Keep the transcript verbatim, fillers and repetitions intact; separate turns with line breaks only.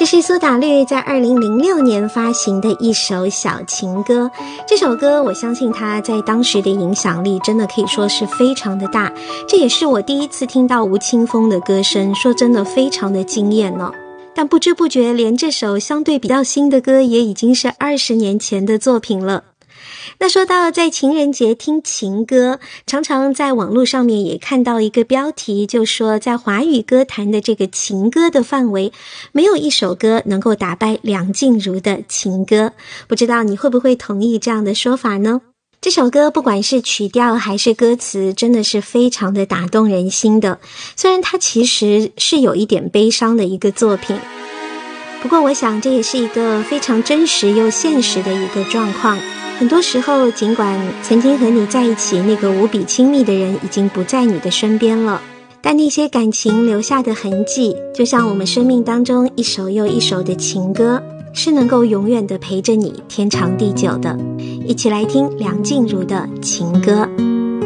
这是苏打绿在二零零六年发行的一首小情歌，这首歌我相信它在当时的影响力真的可以说是非常的大，这也是我第一次听到吴青峰的歌声，说真的非常的惊艳哦。但不知不觉连这首相对比较新的歌也已经是二十年前的作品了。那说到在情人节听情歌，常常在网络上面也看到一个标题，就说在华语歌坛的这个情歌的范围，没有一首歌能够打败梁静茹的情歌。不知道你会不会同意这样的说法呢？这首歌不管是曲调还是歌词，真的是非常的打动人心的，虽然它其实是有一点悲伤的一个作品，不过我想这也是一个非常真实又现实的一个状况。很多时候，尽管曾经和你在一起那个无比亲密的人已经不在你的身边了，但那些感情留下的痕迹，就像我们生命当中一首又一首的情歌，是能够永远的陪着你天长地久的。一起来听梁静茹的情歌。